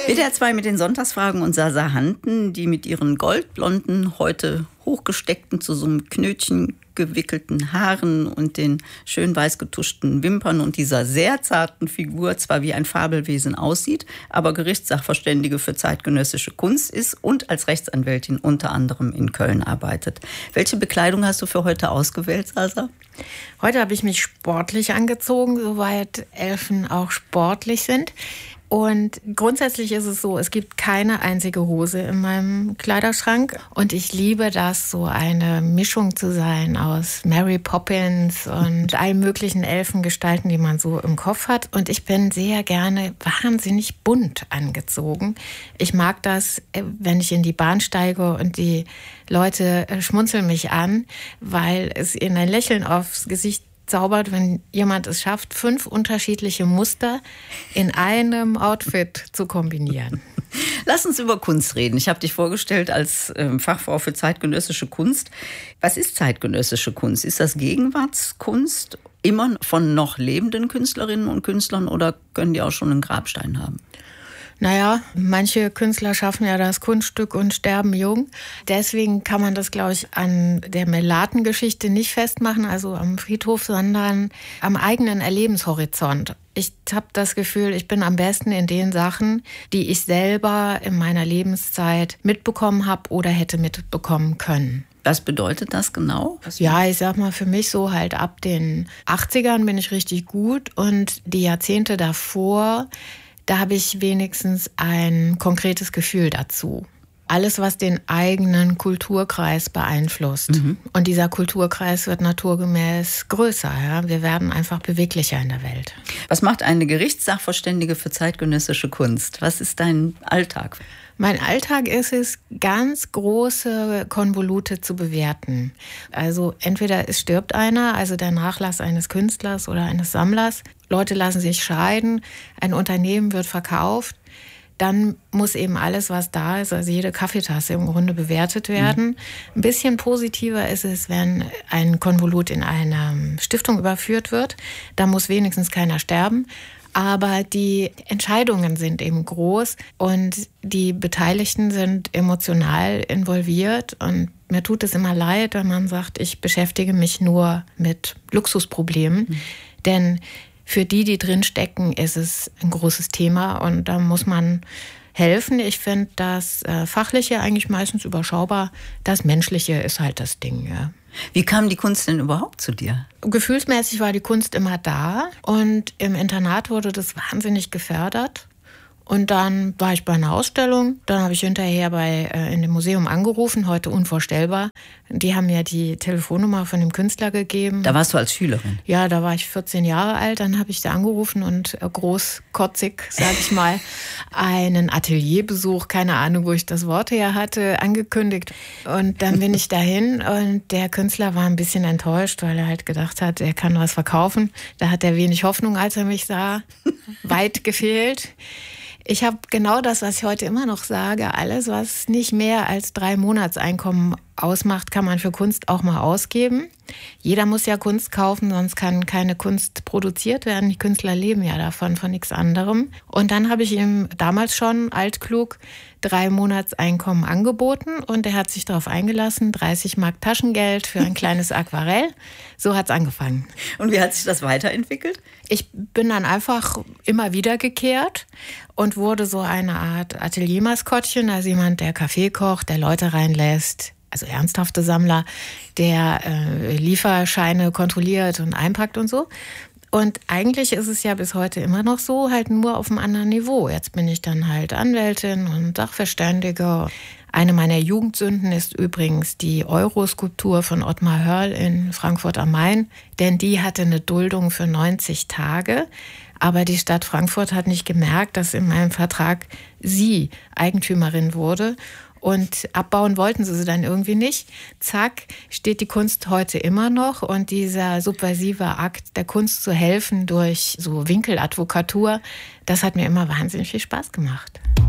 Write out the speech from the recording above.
WDR 2 mit den Sonntagsfragen und Sasa Hanten, die mit ihren goldblonden, heute hochgesteckten, zu so einem Knötchen gewickelten Haaren und den schön weiß getuschten Wimpern und dieser sehr zarten Figur zwar wie ein Fabelwesen aussieht, aber Gerichtssachverständige für zeitgenössische Kunst ist und als Rechtsanwältin unter anderem in Köln arbeitet. Welche Bekleidung hast du für heute ausgewählt, Sasa? Heute habe ich mich sportlich angezogen, soweit Elfen auch sportlich sind. Und grundsätzlich ist es so, es gibt keine einzige Hose in meinem Kleiderschrank. Und ich liebe das, so eine Mischung zu sein aus Mary Poppins und allen möglichen Elfengestalten, die man so im Kopf hat. Und ich bin sehr gerne wahnsinnig bunt angezogen. Ich mag das, wenn ich in die Bahn steige und die Leute schmunzeln mich an, weil es ihnen ein Lächeln aufs Gesicht zaubert, wenn jemand es schafft, 5 unterschiedliche Muster in einem Outfit zu kombinieren. Lass uns über Kunst reden. Ich habe dich vorgestellt als Fachfrau für zeitgenössische Kunst. Was ist zeitgenössische Kunst? Ist das Gegenwartskunst immer von noch lebenden Künstlerinnen und Künstlern oder können die auch schon einen Grabstein haben? Naja, manche Künstler schaffen ja das Kunststück und sterben jung. Deswegen kann man das, glaube ich, an der Melaten-Geschichte nicht festmachen, also am Friedhof, sondern am eigenen Erlebenshorizont. Ich habe das Gefühl, ich bin am besten in den Sachen, die ich selber in meiner Lebenszeit mitbekommen habe oder hätte mitbekommen können. Was bedeutet das genau? Ja, ich sag mal, für mich so halt ab den 80ern bin ich richtig gut und die Jahrzehnte davor, da habe ich wenigstens ein konkretes Gefühl dazu. Alles, was den eigenen Kulturkreis beeinflusst. Und dieser Kulturkreis wird naturgemäß größer. Ja? Wir werden einfach beweglicher in der Welt. Was macht eine Gerichtssachverständige für zeitgenössische Kunst? Was ist dein Alltag? Mein Alltag ist es, ganz große Konvolute zu bewerten. Also entweder es stirbt einer, also der Nachlass eines Künstlers oder eines Sammlers. Leute lassen sich scheiden, ein Unternehmen wird verkauft. Dann muss eben alles, was da ist, also jede Kaffeetasse im Grunde bewertet werden. Ein bisschen positiver ist es, wenn ein Konvolut in eine Stiftung überführt wird. Da muss wenigstens keiner sterben. Aber die Entscheidungen sind eben groß und die Beteiligten sind emotional involviert. Und mir tut es immer leid, wenn man sagt, ich beschäftige mich nur mit Luxusproblemen. Denn für die drinstecken, ist es ein großes Thema und da muss man helfen. Ich finde das Fachliche eigentlich meistens überschaubar. Das Menschliche ist halt das Ding, ja. Wie kam die Kunst denn überhaupt zu dir? Gefühlsmäßig war die Kunst immer da und im Internat wurde das wahnsinnig gefördert. Und dann war ich bei einer Ausstellung, dann habe ich hinterher in dem Museum angerufen, heute unvorstellbar. Die haben mir die Telefonnummer von dem Künstler gegeben. Da warst du als Schülerin? Ja, da war ich 14 Jahre alt, dann habe ich da angerufen und großkotzig, sage ich mal, einen Atelierbesuch, keine Ahnung, wo ich das Wort her hatte, angekündigt. Und dann bin ich dahin und der Künstler war ein bisschen enttäuscht, weil er halt gedacht hat, er kann was verkaufen. Da hat er wenig Hoffnung, als er mich sah, weit gefehlt. Ich habe genau das, was ich heute immer noch sage. Alles, was nicht mehr als 3 Monatseinkommen ausmacht, kann man für Kunst auch mal ausgeben. Jeder muss ja Kunst kaufen, sonst kann keine Kunst produziert werden. Die Künstler leben ja davon, von nichts anderem. Und dann habe ich ihm damals schon altklug 3 Monatseinkommen angeboten und er hat sich darauf eingelassen, 30 Mark Taschengeld für ein kleines Aquarell. So hat es angefangen. Und wie hat sich das weiterentwickelt? Ich bin dann einfach immer wiedergekehrt und wurde so eine Art Ateliermaskottchen, also jemand, der Kaffee kocht, der Leute reinlässt, also ernsthafte Sammler, der Lieferscheine kontrolliert und einpackt und so. Und eigentlich ist es ja bis heute immer noch so, halt nur auf einem anderen Niveau. Jetzt bin ich dann halt Anwältin und Sachverständige. Eine meiner Jugendsünden ist übrigens die Euro-Skulptur von Ottmar Hörl in Frankfurt am Main. Denn die hatte eine Duldung für 90 Tage. Aber die Stadt Frankfurt hat nicht gemerkt, dass in meinem Vertrag sie Eigentümerin wurde. Und abbauen wollten sie dann irgendwie nicht. Zack, steht die Kunst heute immer noch. Und dieser subversive Akt, der Kunst zu helfen durch so Winkeladvokatur, das hat mir immer wahnsinnig viel Spaß gemacht.